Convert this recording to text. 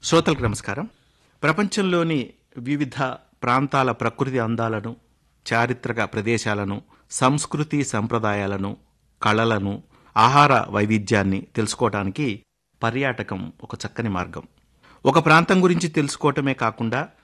శ్రోతలకు నమస్కారం. ప్రపంచంలోని వివిధ ప్రాంతాల ప్రకృతి అందాలను, చారిత్రక ప్రదేశాలను, సంస్కృతి సంప్రదాయాలను, కళలను, ఆహార వైవిధ్యాన్ని తెలుసుకోవటానికి పర్యాటకం ఒక చక్కని మార్గం. ఒక ప్రాంతం గురించి తెలుసుకోవటమే కాకుండా